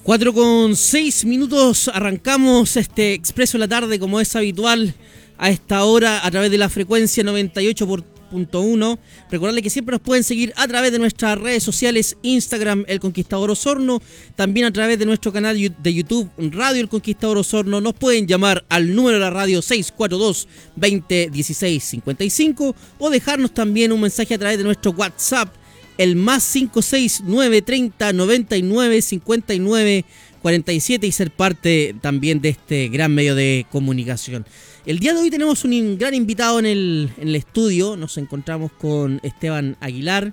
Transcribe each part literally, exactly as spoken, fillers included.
Cuatro con seis minutos, arrancamos este Expreso de la Tarde como es habitual a esta hora a través de la frecuencia noventa y ocho punto uno. Recordarles que siempre nos pueden seguir a través de nuestras redes sociales, Instagram El Conquistador Osorno, también a través de nuestro canal de YouTube Radio El Conquistador Osorno. Nos pueden llamar al número de la radio seis cuatro dos, veinte, dieciséis, cincuenta y cinco o dejarnos también un mensaje a través de nuestro WhatsApp, el más cinco seis nueve treinta, noventa y nueve, cincuenta y nueve, cuarenta y siete y ser parte también de este gran medio de comunicación. El día de hoy tenemos un gran invitado en el, en el estudio. Nos encontramos con Esteban Aguilar,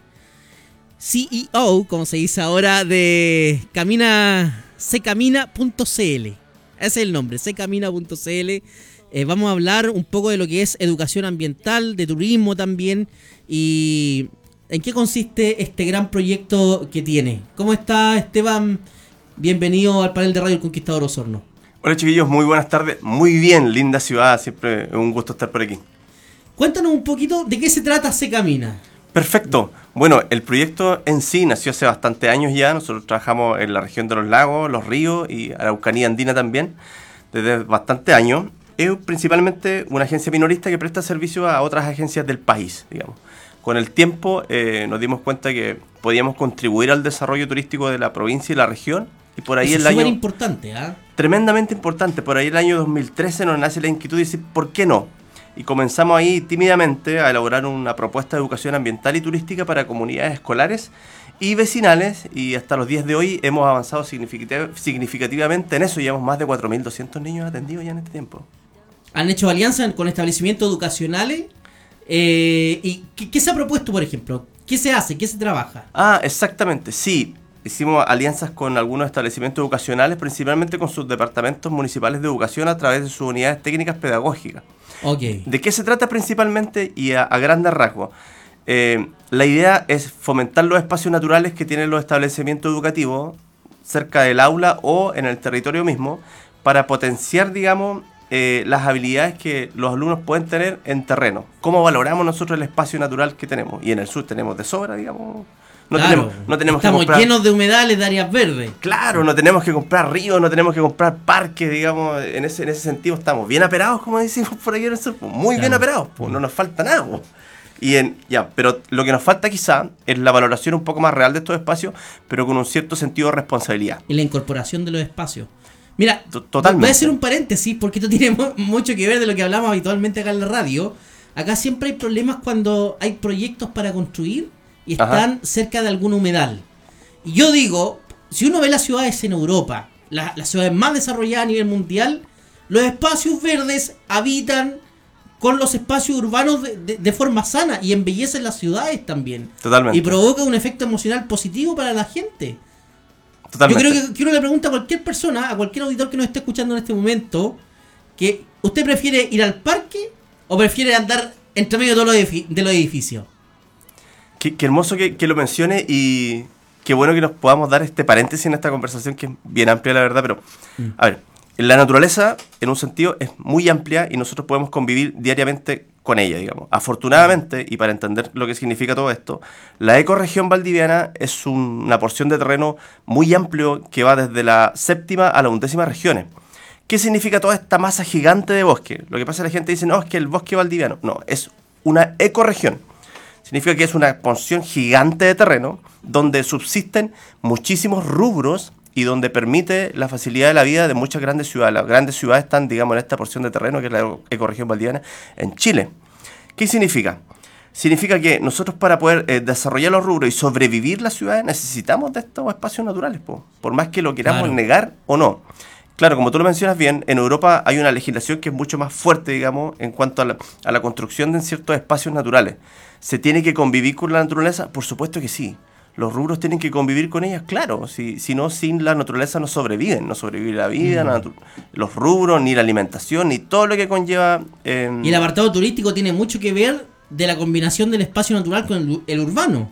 C E O, como se dice ahora, de Camina, secamina punto c l. Ese es el nombre, secamina punto c l. Eh, vamos a hablar un poco de lo que es educación ambiental, de turismo también, y ¿en qué consiste este gran proyecto que tiene? ¿Cómo está, Esteban? Bienvenido al panel de Radio El Conquistador Osorno. Hola chiquillos, muy buenas tardes. Muy bien, linda ciudad, siempre es un gusto estar por aquí. Cuéntanos un poquito de qué se trata Secamina. Perfecto. Bueno, el proyecto en sí nació hace bastante años ya. Nosotros trabajamos en la región de los lagos, los ríos y Araucanía andina también, desde bastante años. Es principalmente una agencia minorista que presta servicio a otras agencias del país, digamos. Con el tiempo eh, nos dimos cuenta que podíamos contribuir al desarrollo turístico de la provincia y la región. Y por ahí Eso el es año... súper importante, ¿ah? ¿eh? Tremendamente importante. Por ahí el año dos mil trece nos nace la inquietud de decir, ¿por qué no? Y comenzamos ahí tímidamente a elaborar una propuesta de educación ambiental y turística para comunidades escolares y vecinales. Y hasta los días de hoy hemos avanzado significativ- significativamente en eso. Llevamos más de cuatro mil doscientos niños atendidos ya en este tiempo. ¿Han hecho alianzas con establecimientos educacionales? Eh, ¿Y qué, qué se ha propuesto, por ejemplo? ¿Qué se hace? ¿Qué se trabaja? Ah, exactamente, sí. Hicimos alianzas con algunos establecimientos educacionales, principalmente con sus departamentos municipales de educación a través de sus unidades técnicas pedagógicas. Okay. ¿De qué se trata principalmente y a, a grandes rasgos? Eh, la idea es fomentar los espacios naturales que tienen los establecimientos educativos cerca del aula o en el territorio mismo para potenciar, digamos, Eh, las habilidades que los alumnos pueden tener en terreno. ¿Cómo valoramos nosotros el espacio natural que tenemos? Y en el sur tenemos de sobra, digamos. No claro, tenemos, no tenemos estamos que comprar, llenos de humedales, de áreas verdes. Claro, no tenemos que comprar ríos, no tenemos que comprar parques, digamos. En ese, en ese sentido estamos bien aperados, como decimos por aquí en el sur. Muy claro. bien aperados, pues no nos falta nada. Pues. Y en, ya, pero lo que nos falta quizá es la valoración un poco más real de estos espacios, pero con un cierto sentido de responsabilidad. Y la incorporación de los espacios. Mira, Totalmente. Voy a hacer un paréntesis porque esto tiene mucho que ver de lo que hablamos habitualmente acá en la radio. Acá siempre hay problemas cuando hay proyectos para construir y están Ajá. cerca de algún humedal. Y yo digo, si uno ve las ciudades en Europa, la, las ciudades más desarrolladas a nivel mundial, los espacios verdes habitan con los espacios urbanos de, de, de forma sana y embellecen las ciudades también. Totalmente. Y provoca un efecto emocional positivo para la gente. Totalmente. Yo creo que, que uno le pregunta a cualquier persona, a cualquier auditor que nos esté escuchando en este momento, que ¿usted prefiere ir al parque o prefiere andar entre medio de todos los, edific- de los edificios? Qué, qué hermoso que, que lo mencione y qué bueno que nos podamos dar este paréntesis en esta conversación que es bien amplia, la verdad, pero mm. a ver, la naturaleza en un sentido es muy amplia y nosotros podemos convivir diariamente con ella, digamos. Afortunadamente, y para entender lo que significa todo esto, la ecorregión valdiviana es un, una porción de terreno muy amplio que va desde la séptima a la undécima regiones. ¿Qué significa toda esta masa gigante de bosque? Lo que pasa es que la gente dice, no, es que el bosque valdiviano. No, es una ecorregión. Significa que es una porción gigante de terreno donde subsisten muchísimos rubros y donde permite la facilidad de la vida de muchas grandes ciudades. Las grandes ciudades están, digamos, en esta porción de terreno que es la ecorregión valdiviana en Chile. ¿Qué significa? Significa que nosotros para poder eh, desarrollar los rubros y sobrevivir las ciudades necesitamos de estos espacios naturales, po, por más que lo queramos claro. negar o no. Claro, como tú lo mencionas bien, en Europa hay una legislación que es mucho más fuerte, digamos, en cuanto a la, a la construcción de ciertos espacios naturales. ¿Se tiene que convivir con la naturaleza? Por supuesto que sí. Los rubros tienen que convivir con ellas, claro. Si, si no, sin la naturaleza no sobreviven. No sobrevive la vida, mm. la natu- los rubros, ni la alimentación, ni todo lo que conlleva... Eh, y el apartado turístico tiene mucho que ver de la combinación del espacio natural con el, el urbano.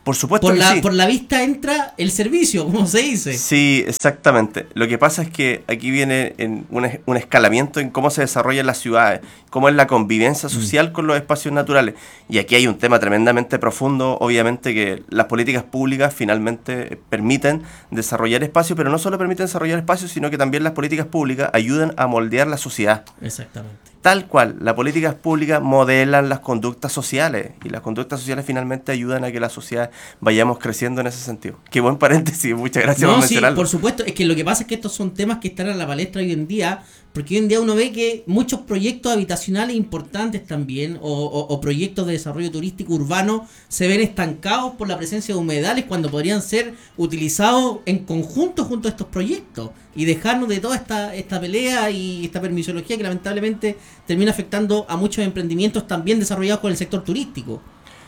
Por supuesto por que la, sí. Por la vista entra el servicio, como se dice. Sí, exactamente. Lo que pasa es que aquí viene en un, un escalamiento en cómo se desarrollan las ciudades, cómo es la convivencia social mm. con los espacios naturales. Y aquí hay un tema tremendamente profundo, obviamente, que las políticas públicas finalmente permiten desarrollar espacios, pero no solo permiten desarrollar espacios, sino que también las políticas públicas ayudan a moldear la sociedad. Exactamente. Tal cual, las políticas públicas modelan las conductas sociales y las conductas sociales finalmente ayudan a que la sociedad vayamos creciendo en ese sentido. Qué buen paréntesis, muchas gracias no, por sí, mencionarlo. Por supuesto, es que lo que pasa es que estos son temas que están a la palestra hoy en día, porque hoy en día uno ve que muchos proyectos habitacionales importantes también, o, o, o proyectos de desarrollo turístico urbano, se ven estancados por la presencia de humedales cuando podrían ser utilizados en conjunto junto a estos proyectos y dejarnos de toda esta, esta pelea y esta permisología que lamentablemente termina afectando a muchos emprendimientos también desarrollados con el sector turístico.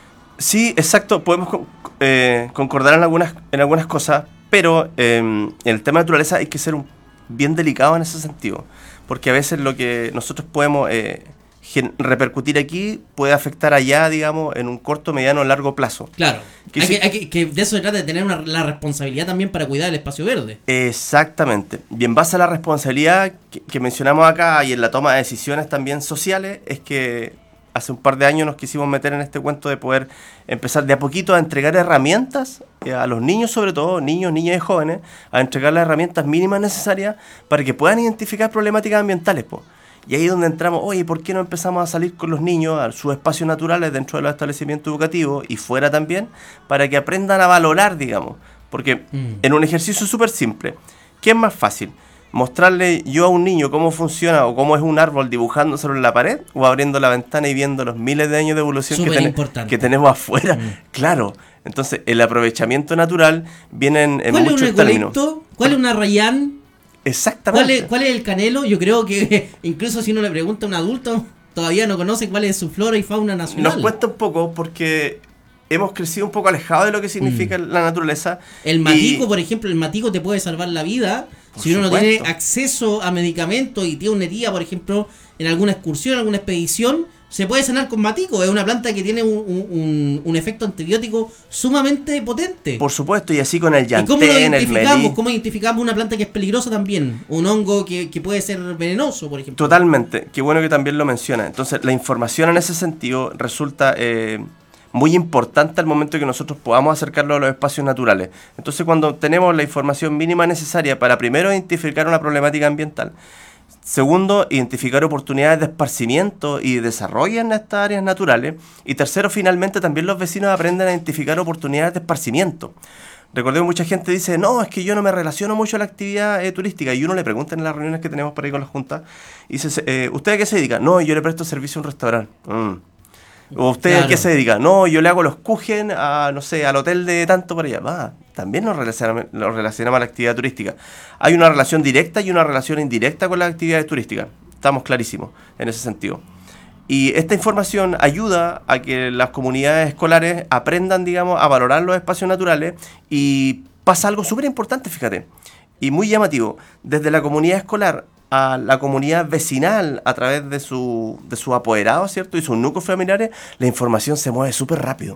Sí, exacto, podemos eh, concordar en algunas, en algunas cosas, pero eh, en el tema de naturaleza hay que ser un, bien delicado en ese sentido, porque a veces lo que nosotros podemos eh, gen- repercutir aquí puede afectar allá, digamos, en un corto, mediano o largo plazo. Claro, que, hay si, que, hay que, que de eso se trata, de tener una, la responsabilidad también para cuidar el espacio verde. Exactamente, y en base a la responsabilidad que, que mencionamos acá y en la toma de decisiones también sociales, es que hace un par de años nos quisimos meter en este cuento de poder empezar de a poquito a entregar herramientas eh, a los niños, sobre todo, niños, niñas y jóvenes, a entregar las herramientas mínimas necesarias para que puedan identificar problemáticas ambientales, po. Y ahí es donde entramos, oye, ¿por qué no empezamos a salir con los niños a sus espacios naturales dentro de los establecimientos educativos y fuera también, para que aprendan a valorar, digamos? Porque mm. en un ejercicio súper simple, ¿qué es más fácil? ¿Mostrarle yo a un niño cómo funciona o cómo es un árbol dibujándoselo en la pared o abriendo la ventana y viendo los miles de años de evolución que, ten- que tenemos afuera? Mm. Claro, entonces el aprovechamiento natural viene en, en muchos es un términos. ¿Cuál es una rayán? Exactamente. ¿Cuál es, ¿Cuál es el canelo? Yo creo que incluso si uno le pregunta a un adulto, todavía no conoce cuál es su flora y fauna nacional. Nos cuesta un poco porque hemos crecido un poco alejados de lo que significa mm. la naturaleza. El matico, y... por ejemplo, el matico te puede salvar la vida. Por si uno supuesto. no tiene acceso a medicamentos y tiene una herida, por ejemplo, en alguna excursión, en alguna expedición, se puede sanar con matico. Es una planta que tiene un, un, un efecto antibiótico sumamente potente. Por supuesto, y así con el llantén, ¿Y cómo lo identificamos? el melí. ¿Cómo identificamos una planta que es peligrosa también? Un hongo que, que puede ser venenoso, por ejemplo. Totalmente. Qué bueno que también lo menciona. Entonces, la información en ese sentido resulta eh, muy importante al momento que nosotros podamos acercarlo a los espacios naturales. Entonces, cuando tenemos la información mínima necesaria para primero identificar una problemática ambiental, segundo, identificar oportunidades de esparcimiento y de desarrollo en estas áreas naturales. Y tercero, finalmente, también los vecinos aprenden a identificar oportunidades de esparcimiento. Recordemos, mucha gente dice, no, es que yo no me relaciono mucho a la actividad eh, turística. Y uno le pregunta en las reuniones que tenemos por ahí con las juntas, y dice, eh, ¿usted a qué se dedica? No, yo le presto servicio a un restaurante. Mm. ¿O usted claro. a qué se dedica? No, yo le hago los kuchen a, no sé, al hotel de tanto por allá. Va, también nos relacionamos, nos relacionamos a la actividad turística. Hay una relación directa y una relación indirecta con las actividades turísticas. Estamos clarísimos en ese sentido. Y esta información ayuda a que las comunidades escolares aprendan, digamos, a valorar los espacios naturales. Y pasa algo súper importante, fíjate, y muy llamativo. Desde la comunidad escolar a la comunidad vecinal a través de su de sus apoderados, ¿cierto? Y sus núcleos familiares, la información se mueve súper rápido.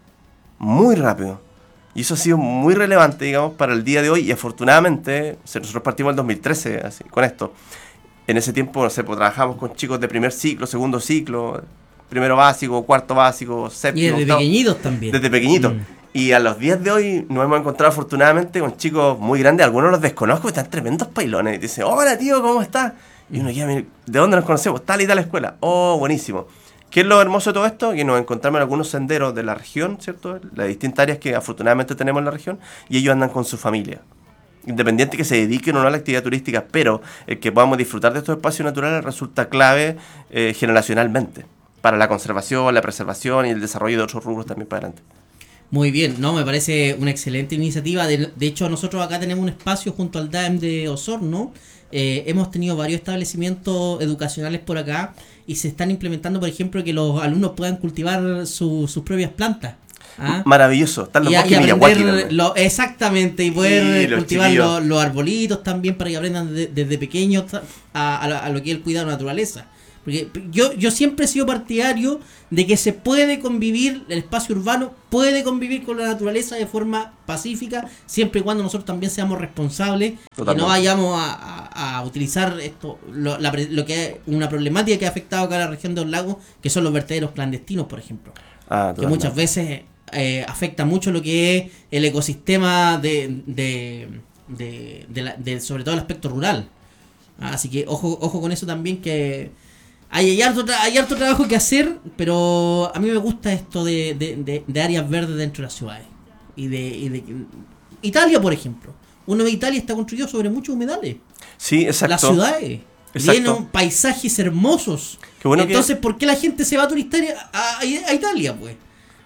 Muy rápido. Y eso ha sido muy relevante, digamos, para el día de hoy. Y afortunadamente, nosotros partimos en el dos mil trece así, con esto. En ese tiempo, no sé, pues, trabajamos con chicos de primer ciclo, segundo ciclo, primero básico, cuarto básico, séptimo. Y desde octavo, pequeñitos también. Desde pequeñitos. Mm. Y a los días de hoy nos hemos encontrado afortunadamente con chicos muy grandes. Algunos los desconozco, están tremendos pailones. Y dicen, hola tío, ¿cómo estás? Y uno ya, ¿de dónde nos conocemos? Tal y tal escuela. Oh, buenísimo. ¿Qué es lo hermoso de todo esto? Que nos encontramos en algunos senderos de la región, ¿cierto? Las distintas áreas que afortunadamente tenemos en la región. Y ellos andan con su familia. Independiente que se dediquen o no a la actividad turística, pero el que podamos disfrutar de estos espacios naturales resulta clave eh, generacionalmente para la conservación, la preservación y el desarrollo de otros rubros también para adelante. Muy bien, no, me parece una excelente iniciativa. De, de hecho, nosotros acá tenemos un espacio junto al D A E M de Osorno. Eh, hemos tenido varios establecimientos educacionales por acá y se están implementando, por ejemplo, que los alumnos puedan cultivar su, sus propias plantas. ¿Ah? Maravilloso, están los y, bosques y Miyawaki lo, exactamente, y poder sí, cultivar los, los arbolitos también para que aprendan de, desde pequeños a, a, a lo que es el cuidado de la naturaleza. Porque yo, yo siempre he sido partidario de que se puede convivir, el espacio urbano puede convivir con la naturaleza de forma pacífica, siempre y cuando nosotros también seamos responsables. Totalmente. Y no vayamos a, a, a utilizar esto, lo, la, lo que es una problemática que ha afectado acá a la región de los lagos, que son los vertederos clandestinos, por ejemplo. Ah, que muchas veces eh, afecta mucho lo que es el ecosistema de, de, de, de, la, de sobre todo el aspecto rural. Así que ojo, ojo con eso también, que hay, hay, harto, hay harto trabajo que hacer, pero a mí me gusta esto de, de, de, de áreas verdes dentro de las ciudades. Y de, y de Italia, por ejemplo. Uno de Italia está construido sobre muchos humedales. Sí, exacto. Las ciudades tienen paisajes hermosos. Qué bueno. Entonces, que... ¿por qué la gente se va a turistar a, a, a Italia, pues?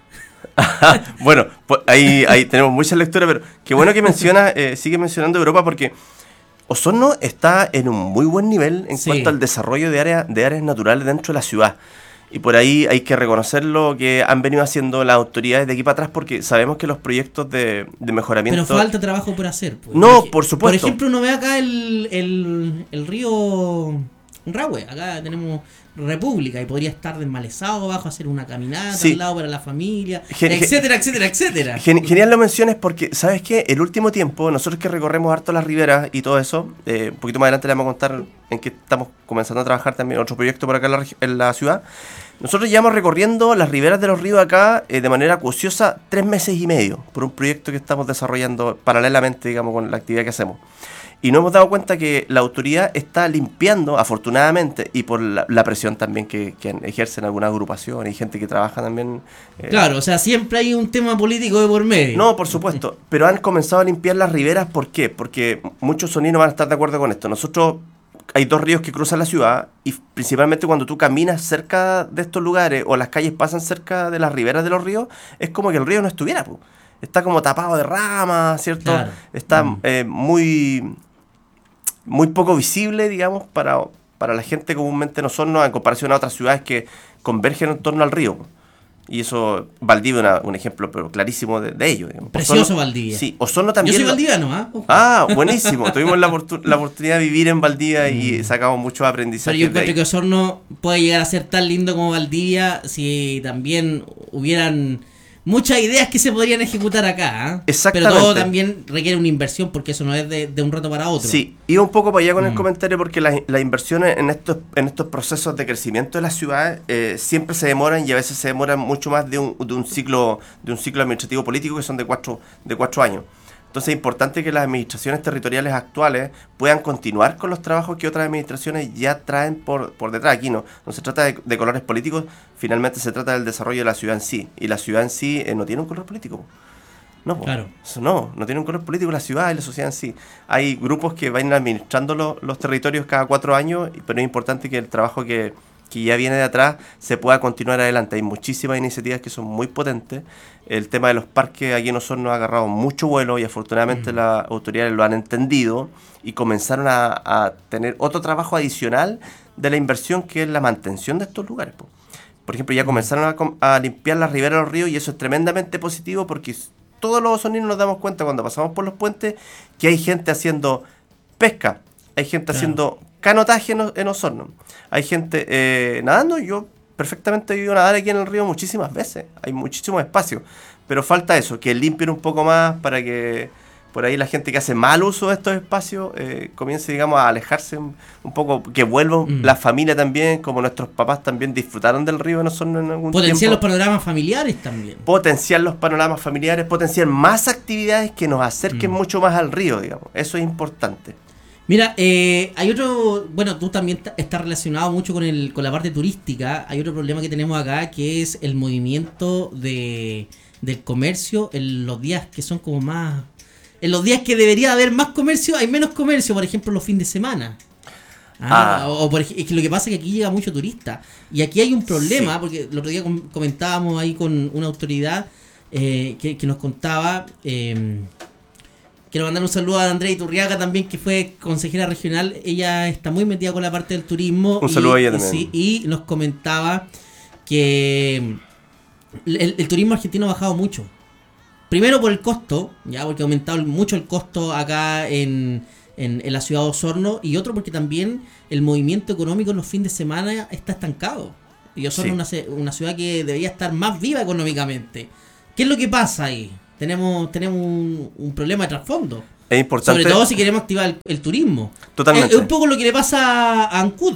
Bueno, pues ahí, ahí tenemos muchas lecturas, pero qué bueno que menciona, eh, sigue mencionando Europa, porque Osorno está en un muy buen nivel en sí. cuanto al desarrollo de áreas de áreas naturales dentro de la ciudad. Y por ahí hay que reconocer lo que han venido haciendo las autoridades de aquí para atrás, porque sabemos que los proyectos de, de mejoramiento... Pero falta trabajo por hacer. Pues. No, porque, por supuesto. Por ejemplo, uno ve acá el, el, el río Rahue. Acá tenemos República y podría estar desmalezado abajo, hacer una caminata sí. al lado para la familia, Gen- etcétera, etcétera, etcétera. Gen- genial lo menciones porque, ¿sabes qué? El último tiempo, nosotros que recorremos harto las riberas y todo eso, eh, un poquito más adelante le vamos a contar en que estamos comenzando a trabajar también otro proyecto por acá en la, en la ciudad. Nosotros llevamos recorriendo las riberas de los ríos acá eh, de manera acuciosa tres meses y medio por un proyecto que estamos desarrollando paralelamente, digamos, con la actividad que hacemos. Y nos hemos dado cuenta que la autoridad está limpiando, afortunadamente, y por la, la presión también que, que ejercen algunas agrupaciones y gente que trabaja también. Eh, claro, o sea, siempre hay un tema político de por medio. No, por supuesto, pero han comenzado a limpiar las riberas. ¿Por qué? Porque muchos soninos van a estar de acuerdo con esto. Nosotros, hay dos ríos que cruzan la ciudad y principalmente cuando tú caminas cerca de estos lugares o las calles pasan cerca de las riberas de los ríos, es como que el río no estuviera, pues. Está como tapado de ramas, ¿cierto? Claro. Está mm. eh, muy... muy poco visible, digamos, para, para la gente comúnmente en Osorno en comparación a otras ciudades que convergen en torno al río. Y eso, Valdivia es un ejemplo pero clarísimo de, de ello. Digamos. Precioso Osorno, Valdivia. Sí, Osorno también. Yo soy valdiviano, ¿ah? ¿eh? Ah, buenísimo. Tuvimos la, oportun- la oportunidad de vivir en Valdivia mm. y sacamos muchos aprendizajes. Pero yo encuentro que Osorno puede llegar a ser tan lindo como Valdivia si también hubieran muchas ideas que se podrían ejecutar acá, ¿eh? Exactamente. Pero todo también requiere una inversión porque eso no es de, de un rato para otro. Sí, iba un poco para allá con mm. el comentario porque las la inversiones en estos en estos procesos de crecimiento de las ciudades eh, siempre se demoran y a veces se demoran mucho más de un, de un ciclo de un ciclo administrativo político que son de cuatro de cuatro años. Entonces es importante que las administraciones territoriales actuales puedan continuar con los trabajos que otras administraciones ya traen por, por detrás. Aquí no, no se trata de, de colores políticos, finalmente se trata del desarrollo de la ciudad en sí. Y la ciudad en sí eh, no tiene un color político. No, claro. Eso no, no tiene un color político la ciudad y la sociedad en sí. Hay grupos que van administrando lo, los territorios cada cuatro años, pero es importante que el trabajo que... que ya viene de atrás, se pueda continuar adelante. Hay muchísimas iniciativas que son muy potentes. El tema de los parques aquí en Osorno ha agarrado mucho vuelo y afortunadamente mm. las autoridades lo han entendido y comenzaron a, a tener otro trabajo adicional de la inversión que es la mantención de estos lugares. Po. Por ejemplo, ya comenzaron a, a limpiar las riberas de los ríos y eso es tremendamente positivo porque todos los osorninos nos damos cuenta cuando pasamos por los puentes que hay gente haciendo pesca, hay gente claro. haciendo canotaje en, en Osorno. Hay gente eh, nadando. Yo perfectamente he ido a nadar aquí en el río muchísimas veces. Hay muchísimo espacio. Pero falta eso, que limpien un poco más para que por ahí la gente que hace mal uso de estos espacios eh, comience, digamos, a alejarse un, un poco. Que vuelvan mm. la familia también, como nuestros papás también disfrutaron del río en Osorno en algún Potenciar tiempo. los panoramas familiares también. Potenciar los panoramas familiares, potenciar más actividades que nos acerquen mm. mucho más al río, digamos. Eso es importante. Mira, eh, hay otro, bueno, tú también t- estás relacionado mucho con el con la parte turística. Hay otro problema que tenemos acá que es el movimiento de del comercio en los días que son como más, en los días que debería haber más comercio, hay menos comercio, por ejemplo, los fines de semana. Ah, ah. O, o por, es que lo que pasa es que aquí llega mucho turista y aquí hay un problema, sí. Porque el otro día com- comentábamos ahí con una autoridad eh, que, que nos contaba. Eh, Quiero mandar un saludo a Andrea Iturriaga también, que fue consejera regional. Ella está muy metida con la parte del turismo. Un y, saludo a ella y, también. Sí, y nos comentaba que el, el turismo argentino ha bajado mucho. Primero por el costo, ya porque ha aumentado mucho el costo acá en, en, en la ciudad de Osorno, y otro porque también el movimiento económico en los fines de semana está estancado. Y Osorno sí. es una, una ciudad que debería estar más viva económicamente. ¿Qué es lo que pasa ahí? Tenemos, tenemos un, un problema de trasfondo. Es importante. Sobre todo si queremos activar el, el turismo. Totalmente. Es, es un poco lo que le pasa a Ancud.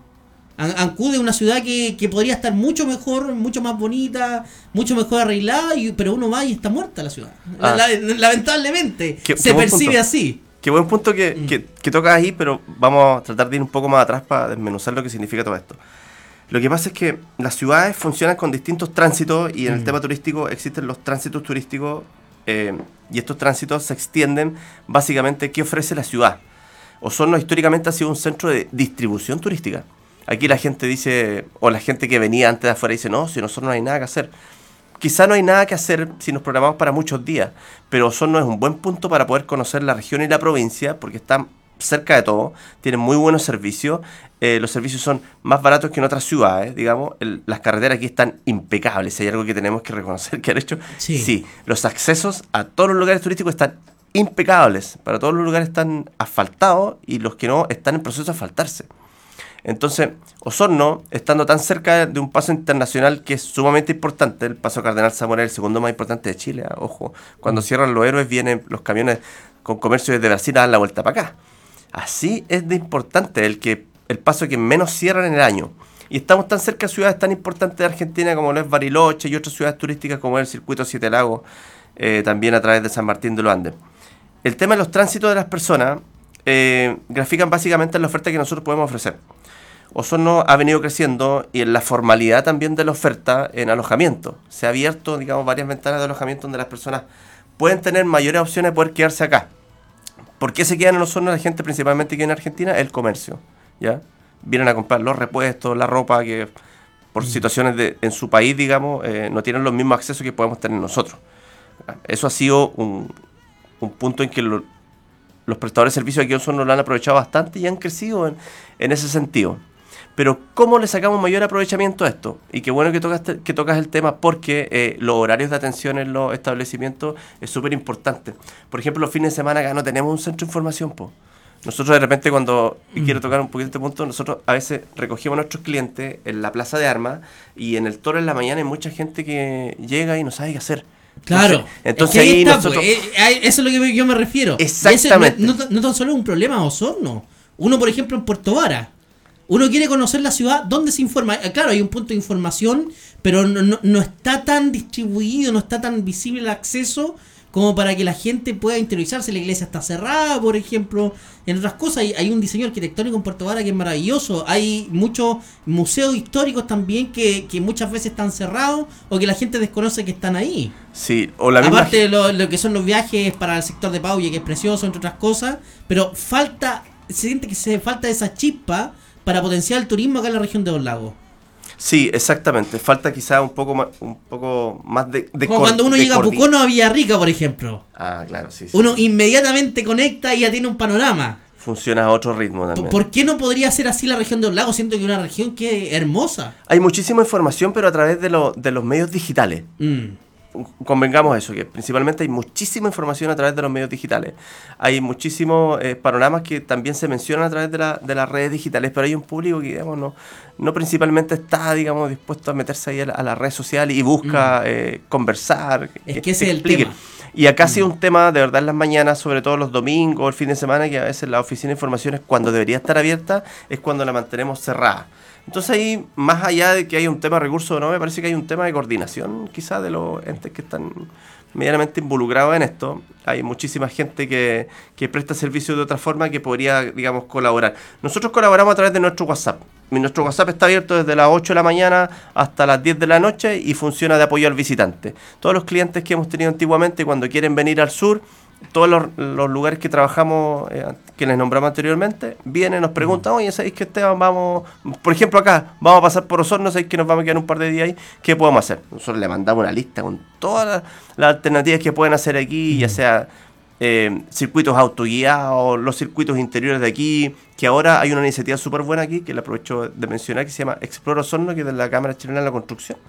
Ancud es una ciudad que, que podría estar mucho mejor, mucho más bonita, mucho mejor arreglada, y, pero uno va y está muerta la ciudad. Ah. La, la, lamentablemente, qué, se qué percibe así. Qué buen punto que, mm. que, que tocas ahí, pero vamos a tratar de ir un poco más atrás para desmenuzar lo que significa todo esto. Lo que pasa es que las ciudades funcionan con distintos tránsitos, y en mm. el tema turístico existen los tránsitos turísticos, eh, y estos tránsitos se extienden básicamente qué ofrece la ciudad. Osorno históricamente ha sido un centro de distribución turística. Aquí la gente dice, o la gente que venía antes de afuera dice, no, si nosotros no hay nada que hacer. Quizá no hay nada que hacer si nos programamos para muchos días, pero Osorno es un buen punto para poder conocer la región y la provincia, porque está cerca de todo, tienen muy buenos servicios, eh, los servicios son más baratos que en otras ciudades, digamos, el, las carreteras aquí están impecables, si hay algo que tenemos que reconocer que han hecho, sí. sí, los accesos a todos los lugares turísticos están impecables, para todos los lugares están asfaltados, y los que no están en proceso de asfaltarse. Entonces, Osorno, estando tan cerca de un paso internacional que es sumamente importante, el paso Cardenal Zamora es el segundo más importante de Chile, ojo, cuando cierran los héroes vienen los camiones con comercio desde Brasil a dar la vuelta para acá. Así es de importante el que el paso que menos cierran en el año. Y estamos tan cerca de ciudades tan importantes de Argentina como lo es Bariloche y otras ciudades turísticas como el Circuito Siete Lagos, eh, también a través de San Martín de los Andes. El tema de los tránsitos de las personas eh, grafican básicamente la oferta que nosotros podemos ofrecer. Osorno ha venido creciendo, y en la formalidad también de la oferta en alojamiento. Se ha abierto, digamos, varias ventanas de alojamiento donde las personas pueden tener mayores opciones de poder quedarse acá. ¿Por qué se quedan en Osorno la gente principalmente que en Argentina? El comercio, ¿ya? Vienen a comprar los repuestos, la ropa, que por mm. situaciones de, en su país, digamos, eh, no tienen los mismos accesos que podemos tener nosotros. Eso ha sido un, un punto en que lo, los prestadores de servicios aquí en Osorno lo han aprovechado bastante y han crecido en, en ese sentido. Pero ¿cómo le sacamos mayor aprovechamiento a esto? Y qué bueno que tocas, que tocas el tema, porque eh, los horarios de atención en los establecimientos es súper importante. Por ejemplo, los fines de semana acá no tenemos un centro de información, po. Nosotros de repente, cuando, y quiero tocar un poquito este punto, nosotros a veces recogemos a nuestros clientes en la Plaza de Armas, y en el Toro en la mañana hay mucha gente que llega y no sabe qué hacer. Claro, entonces es que ahí ahí está, nosotros... pues, eh, eso es lo que yo me refiero. Exactamente. No, no, no tan solo es un problema de Osorno. Uno, por ejemplo, en Puerto Vara. Uno quiere conocer la ciudad, ¿dónde se informa? Claro, hay un punto de información, pero no, no, no está tan distribuido, no está tan visible el acceso como para que la gente pueda interiorizarse. La iglesia está cerrada, por ejemplo. En otras cosas, hay, hay un diseño arquitectónico en Puerto Vara que es maravilloso. Hay muchos museos históricos también que, que muchas veces están cerrados, o que la gente desconoce que están ahí. Sí, o la misma... Aparte de lo, lo que son los viajes para el sector de Paulle, que es precioso, entre otras cosas, pero falta, se siente que se falta esa chispa para potenciar el turismo acá en la región de los lagos. Sí, exactamente. Falta quizás un poco más, un poco más de, de Como cor- cuando uno llega a Pucón o a Villarrica, por ejemplo. Ah, claro, sí, sí. Uno inmediatamente conecta y ya tiene un panorama. Funciona a otro ritmo también. ¿Por qué no podría ser así la región de los lagos? Siento que es una región que es hermosa. Hay muchísima información, pero a través de, lo, de los medios digitales. Mm. Convengamos eso, que principalmente hay muchísima información a través de los medios digitales. Hay muchísimos eh, panoramas que también se mencionan a través de, la, de las redes digitales, pero hay un público que, digamos, no, no principalmente está, digamos, dispuesto a meterse ahí a, la, a las redes sociales y busca mm. eh, conversar. Es que, que ese es el tema. Y acá ha sido un tema, de verdad, en las mañanas, sobre todo los domingos, el fin de semana, que a veces la oficina de informaciones, cuando debería estar abierta, es cuando la mantenemos cerrada. Entonces ahí, más allá de que haya un tema de recursos o no, me parece que hay un tema de coordinación, quizás, de los entes que están medianamente involucrados en esto. Hay muchísima gente que, que presta servicio de otra forma que podría, digamos, colaborar. Nosotros colaboramos a través de nuestro WhatsApp. Nuestro WhatsApp está abierto desde las ocho de la mañana hasta las diez de la noche y funciona de apoyo al visitante. Todos los clientes que hemos tenido antiguamente, cuando quieren venir al sur, todos los, los lugares que trabajamos, eh, que les nombramos anteriormente, vienen, nos preguntan, oye, ¿sabéis que Esteban vamos, por ejemplo acá, vamos a pasar por Osorno, ¿sabéis que nos vamos a quedar un par de días ahí? ¿Qué podemos hacer? Nosotros le mandamos una lista con todas las, las alternativas que pueden hacer aquí, ya sea eh, circuitos autoguiados, los circuitos interiores de aquí, que ahora hay una iniciativa súper buena aquí, que le aprovecho de mencionar, que se llama Explora Osorno, que es de la Cámara Chilena de la Construcción.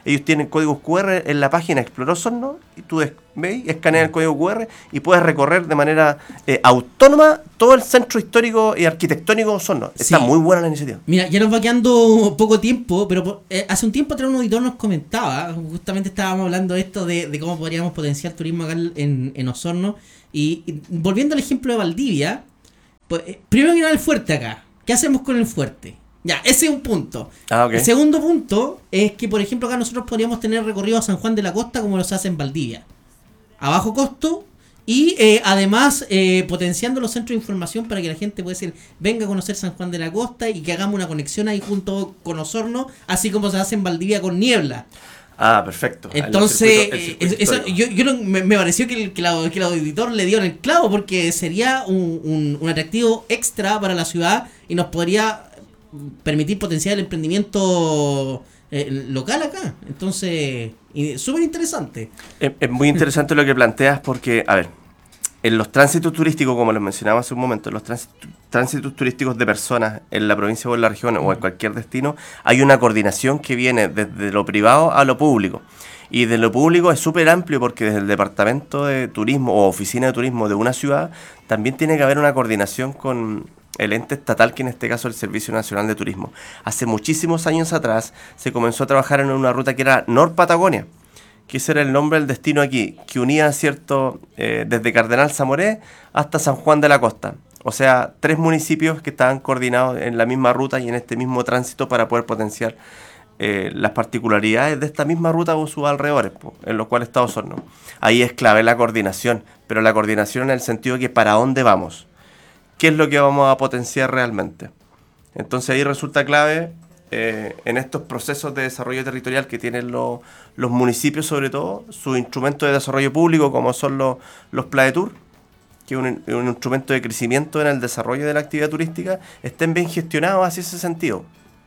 ellos tienen códigos cu erre en la página Explora Osorno, y tú ves, escaneas el código cu erre y puedes recorrer de manera eh, autónoma todo el centro histórico y arquitectónico de Osorno. Está sí. muy buena la iniciativa. Mira, ya nos va quedando poco tiempo, pero eh, hace un tiempo atrás un auditor nos comentaba, justamente estábamos hablando de esto de, de cómo podríamos potenciar turismo acá en, en Osorno, y, y volviendo al ejemplo de Valdivia, pues, eh, primero que nada el fuerte acá. ¿Qué hacemos con el fuerte? Ya, ese es un punto. Ah, okay. El segundo punto es que, por ejemplo, acá nosotros podríamos tener recorrido a San Juan de la Costa como lo se hace en Valdivia, a bajo costo, y eh, además eh, potenciando los centros de información para que la gente pueda decir, venga a conocer San Juan de la Costa y que hagamos una conexión ahí junto con Osorno, así como se hace en Valdivia con Niebla. Ah, perfecto. Entonces, el circuito, el eso, yo, yo no, me, me pareció que el, que, la, que el auditor le dio en el clavo, porque sería un, un, un atractivo extra para la ciudad y nos podría permitir potenciar el emprendimiento eh, local acá. Entonces, súper interesante. Es, es muy interesante lo que planteas porque, a ver, en los tránsitos turísticos, como les mencionaba hace un momento, en los tránsitos, tránsitos turísticos de personas en la provincia o en la región o en cualquier destino, hay una coordinación que viene desde lo privado a lo público. Y de lo público es súper amplio porque desde el departamento de turismo o oficina de turismo de una ciudad también tiene que haber una coordinación con el ente estatal, que en este caso es el Servicio Nacional de Turismo. Hace muchísimos años atrás se comenzó a trabajar en una ruta que era Nor Patagonia, que ese era el nombre del destino aquí, que unía cierto eh, desde Cardenal Zamoré hasta San Juan de la Costa. O sea, tres municipios que estaban coordinados en la misma ruta y en este mismo tránsito para poder potenciar eh, las particularidades de esta misma ruta o sus alrededores, pues, en los cuales está Osorno. Ahí es clave la coordinación, pero la coordinación en el sentido de que para dónde vamos, qué es lo que vamos a potenciar realmente. Entonces ahí resulta clave eh, en estos procesos de desarrollo territorial que tienen lo, los municipios, sobre todo, sus instrumentos de desarrollo público, como son los, los Plaetour, que es un, un instrumento de crecimiento en el desarrollo de la actividad turística, estén bien gestionados hacia ese sentido.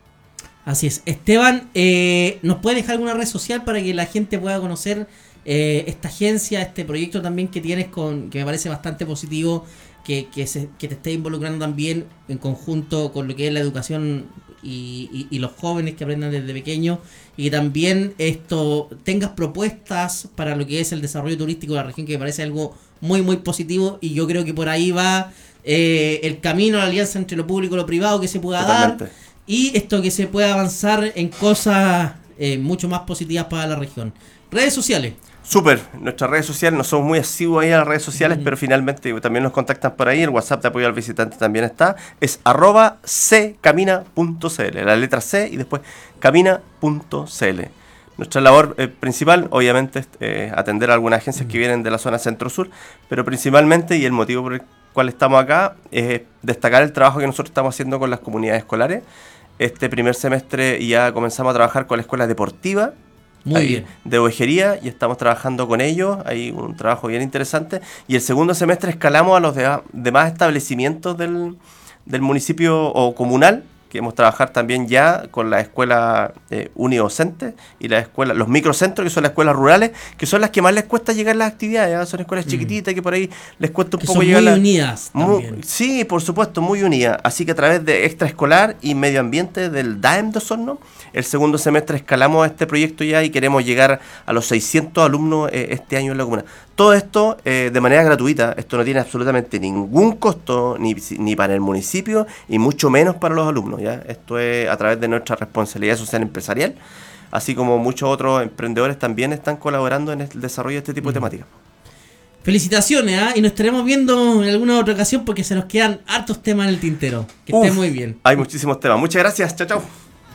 Así es. Esteban, eh, ¿nos puede dejar alguna red social para que la gente pueda conocer eh, esta agencia, este proyecto también que tienes, con que me parece bastante positivo, que, que, se, que te esté involucrando también en conjunto con lo que es la educación y, y, y los jóvenes que aprendan desde pequeños, y que también esto tengas propuestas para lo que es el desarrollo turístico de la región, que me parece algo muy muy positivo, y yo creo que por ahí va eh, el camino a la alianza entre lo público y lo privado que se pueda Totalmente. dar, y esto que se pueda avanzar en cosas eh, mucho más positivas para la región. Redes sociales. Súper, nuestras redes sociales, no somos muy asiduos ahí a las redes sociales, uh-huh. pero finalmente también nos contactan por ahí, el WhatsApp de apoyo al visitante también está, es arroba ccamina punto cl, la letra C y después camina punto cl. Nuestra labor eh, principal, obviamente, es eh, atender a algunas agencias uh-huh. que vienen de la zona centro-sur, pero principalmente, y el motivo por el cual estamos acá, es destacar el trabajo que nosotros estamos haciendo con las comunidades escolares. Este primer semestre ya comenzamos a trabajar con la escuela deportiva, Muy bien. de ovejería, y estamos trabajando con ellos, hay un trabajo bien interesante, y el segundo semestre escalamos a los de, demás establecimientos del, del municipio o comunal, que hemos trabajar también ya con la escuela eh, unidocente y la escuela, los microcentros, que son las escuelas rurales, que son las que más les cuesta llegar las actividades, ¿eh? Son escuelas mm. chiquititas que por ahí les cuesta un que poco son llegar. Muy la... unidas también. Muy, sí, por supuesto, muy unidas. Así que a través de extraescolar y medio ambiente del D A E M de Osorno, el segundo semestre escalamos este proyecto ya y queremos llegar a los seiscientos alumnos eh, este año en la comuna. Todo esto eh, de manera gratuita, esto no tiene absolutamente ningún costo, ni, ni para el municipio, y mucho menos para los alumnos, ¿ya? Esto es a través de nuestra responsabilidad social empresarial, así como muchos otros emprendedores también están colaborando en el desarrollo de este tipo mm. de temáticas. Felicitaciones, ¿eh? Y nos estaremos viendo en alguna otra ocasión porque se nos quedan hartos temas en el tintero. Que Uf, esté muy bien. Hay muchísimos temas. Muchas gracias. Chao, chao.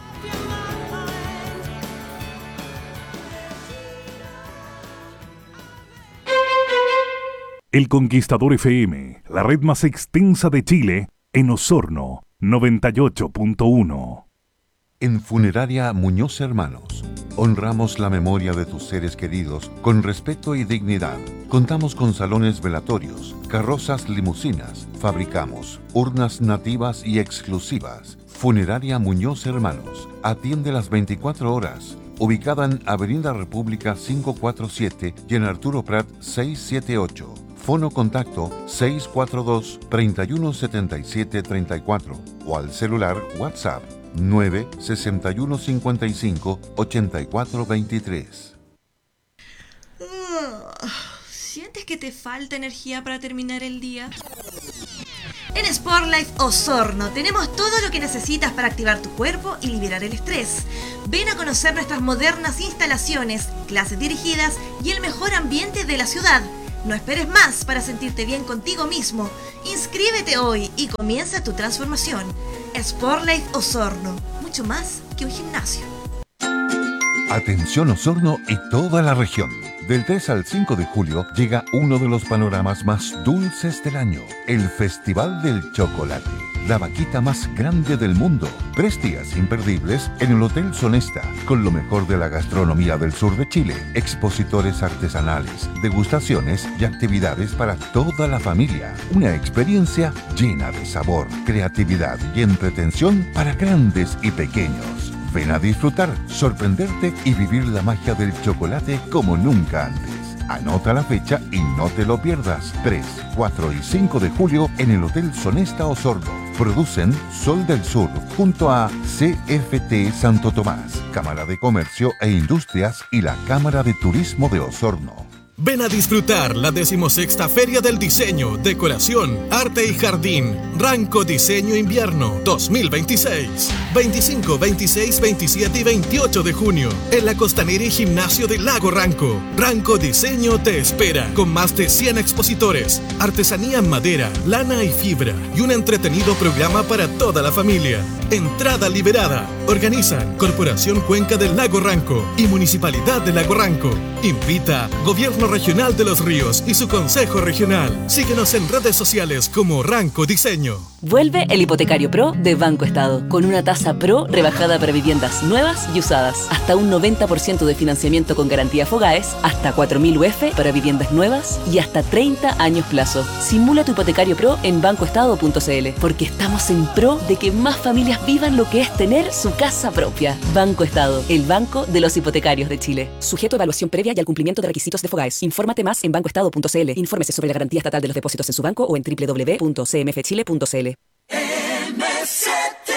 El Conquistador F M, la red más extensa de Chile, en Osorno, noventa y ocho punto uno. En Funeraria Muñoz Hermanos, honramos la memoria de tus seres queridos con respeto y dignidad. Contamos con salones velatorios, carrozas limusinas, fabricamos urnas nativas y exclusivas. Funeraria Muñoz Hermanos, atiende las veinticuatro horas. Ubicada en Avenida República quinientos cuarenta y siete y en Arturo Prat seiscientos setenta y ocho. Fono contacto seis cuatro dos, tres uno siete siete tres cuatro o al celular WhatsApp nueve seis uno cinco cinco ocho cuatro dos tres. ¿Sientes que te falta energía para terminar el día? En Sportlife Osorno tenemos todo lo que necesitas para activar tu cuerpo y liberar el estrés. Ven a conocer nuestras modernas instalaciones, clases dirigidas y el mejor ambiente de la ciudad. No esperes más para sentirte bien contigo mismo. Inscríbete hoy y comienza tu transformación. Sportlife Osorno, mucho más que un gimnasio. Atención Osorno y toda la región. Del tres al cinco de julio llega uno de los panoramas más dulces del año, el Festival del Chocolate, la vaquita más grande del mundo. Tres días imperdibles en el Hotel Sonesta, con lo mejor de la gastronomía del sur de Chile, expositores artesanales, degustaciones y actividades para toda la familia. Una experiencia llena de sabor, creatividad y entretención para grandes y pequeños. Ven a disfrutar, sorprenderte y vivir la magia del chocolate como nunca antes. Anota la fecha y no te lo pierdas. tres, cuatro y cinco de julio en el Hotel Sonesta Osorno. Producen Sol del Sur junto a C F T Santo Tomás, Cámara de Comercio e Industrias y la Cámara de Turismo de Osorno. Ven a disfrutar la decimosexta Feria del Diseño, Decoración, Arte y Jardín, Ranco Diseño Invierno dos mil veintiséis. veinticinco, veintiséis, veintisiete y veintiocho de junio, en la Costanera y Gimnasio del Lago Ranco. Ranco Diseño te espera, con más de cien expositores, artesanía en madera, lana y fibra, y un entretenido programa para toda la familia. Entrada liberada. Organizan Corporación Cuenca del Lago Ranco y Municipalidad del Lago Ranco. Invita Gobierno Regional de los Ríos y su Consejo Regional. Síguenos en redes sociales como Ranco Diseño. Vuelve el Hipotecario Pro de Banco Estado, con una tasa Pro rebajada para viviendas nuevas y usadas. Hasta un noventa por ciento de financiamiento con garantía Fogaes, hasta cuatro mil U F para viviendas nuevas y hasta treinta años plazo. Simula tu Hipotecario Pro en banco estado punto c l, porque estamos en pro de que más familias vivan lo que es tener su casa propia. Banco Estado, el banco de los hipotecarios de Chile. Sujeto a evaluación previa y al cumplimiento de requisitos de Fogaes. Infórmate más en banco estado punto c l. Infórmese sobre la garantía estatal de los depósitos en su banco o en doble u doble u doble u punto c m f chile punto c l. M C T.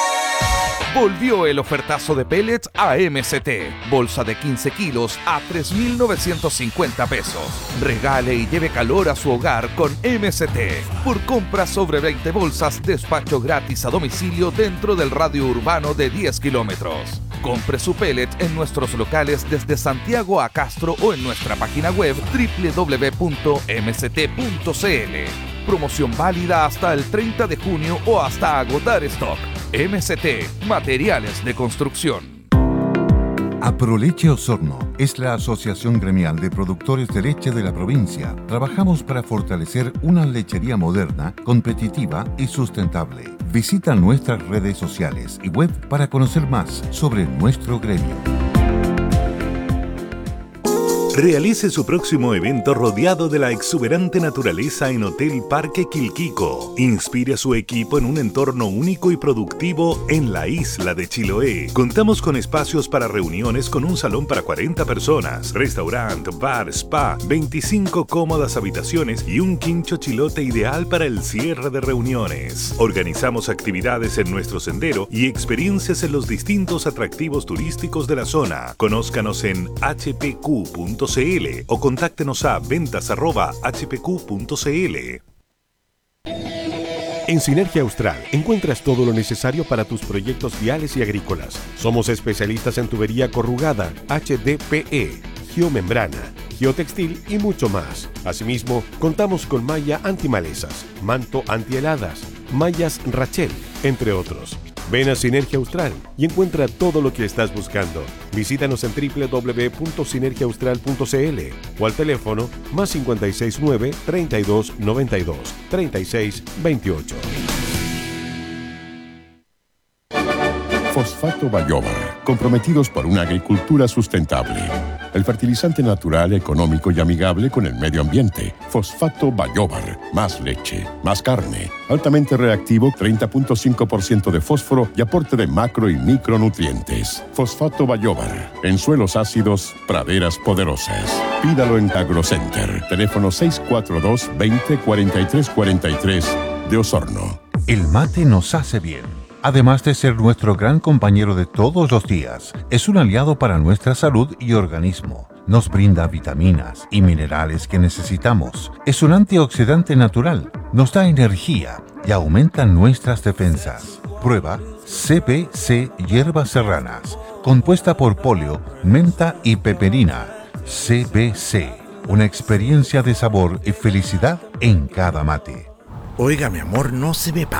Volvió el ofertazo de pellets a M C T. Bolsa de quince kilos a tres mil novecientos cincuenta pesos. Regale y lleve calor a su hogar con M C T. Por compra sobre veinte bolsas, despacho gratis a domicilio dentro del radio urbano de diez kilómetros. Compre su pellet en nuestros locales desde Santiago a Castro o en nuestra página web doble u doble u doble u punto m c t punto c l. Promoción válida hasta el treinta de junio o hasta agotar stock. M C T, materiales de construcción. Aproleche Osorno es la asociación gremial de productores de leche de la provincia. Trabajamos para fortalecer una lechería moderna, competitiva y sustentable. Visita nuestras redes sociales y web para conocer más sobre nuestro gremio. Realice su próximo evento rodeado de la exuberante naturaleza en Hotel Parque Quilquico. Inspire a su equipo en un entorno único y productivo en la isla de Chiloé. Contamos con espacios para reuniones con un salón para cuarenta personas, restaurante, bar, spa, veinticinco cómodas habitaciones y un quincho chilote ideal para el cierre de reuniones. Organizamos actividades en nuestro sendero y experiencias en los distintos atractivos turísticos de la zona. Conózcanos en h p q punto c l o contáctenos a ventas arroba h p q punto c l. En Sinergia Austral encuentras todo lo necesario para tus proyectos viales y agrícolas. Somos especialistas en tubería corrugada, H D P E, geomembrana, geotextil y mucho más. Asimismo, contamos con malla antimalezas, manto antiheladas, mallas Rachel, entre otros. Ven a Sinergia Austral y encuentra todo lo que estás buscando. Visítanos en doble u doble u doble u punto sinergia austral punto c l o al teléfono más cinco seis nueve, treinta y dos, noventa y dos, treinta y seis, veintiocho. Fosfato Bayóvar, comprometidos por una agricultura sustentable. El fertilizante natural, económico y amigable con el medio ambiente. Fosfato Bayóvar, más leche, más carne, altamente reactivo, treinta punto cinco por ciento de fósforo y aporte de macro y micronutrientes. Fosfato Bayóvar, en suelos ácidos, praderas poderosas. Pídalo en AgroCenter, teléfono seis cuatro dos, veinte, cuarenta y tres cuarenta y tres de Osorno. El mate nos hace bien. Además de ser nuestro gran compañero de todos los días, es un aliado para nuestra salud y organismo. Nos brinda vitaminas y minerales que necesitamos. Es un antioxidante natural, nos da energía y aumenta nuestras defensas. Prueba C B C Hierbas Serranas, compuesta por polio, menta y peperina. C B C, una experiencia de sabor y felicidad en cada mate. Oiga, mi amor, no se me